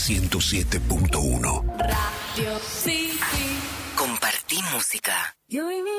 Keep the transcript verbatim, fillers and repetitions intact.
ciento siete punto uno. Radio City. Compartí música.